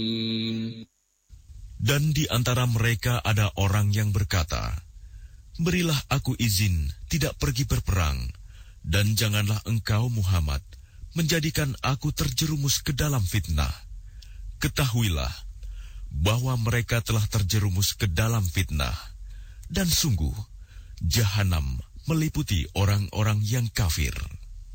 Dan di antara mereka ada orang yang berkata, "Berilah aku izin tidak pergi berperang, dan janganlah engkau Muhammad menjadikan aku terjerumus ke dalam fitnah." Ketahuilah bahwa mereka telah terjerumus ke dalam fitnah, dan sungguh Jahanam meliputi orang-orang yang kafir.